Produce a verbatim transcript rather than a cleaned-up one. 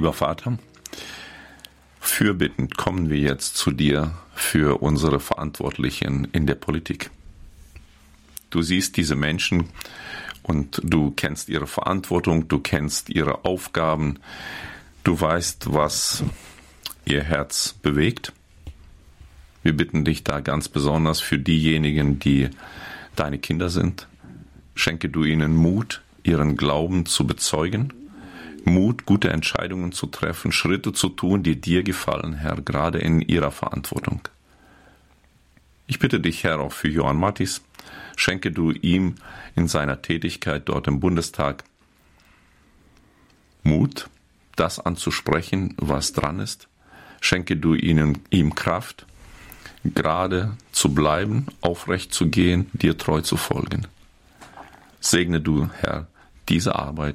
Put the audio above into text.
Lieber Vater, fürbittend kommen wir jetzt zu dir für unsere Verantwortlichen in der Politik. Du siehst diese Menschen und du kennst ihre Verantwortung, du kennst ihre Aufgaben, du weißt, was ihr Herz bewegt. Wir bitten dich da ganz besonders für diejenigen, die deine Kinder sind. Schenke du ihnen Mut, ihren Glauben zu bezeugen, Mut, gute Entscheidungen zu treffen, Schritte zu tun, die dir gefallen, Herr, gerade in ihrer Verantwortung. Ich bitte dich, Herr, auch für Johann Mattis. Schenke du ihm in seiner Tätigkeit dort im Bundestag Mut, das anzusprechen, was dran ist. Schenke du ihnen, ihm Kraft, gerade zu bleiben, aufrecht zu gehen, dir treu zu folgen. Segne du, Herr, diese Arbeit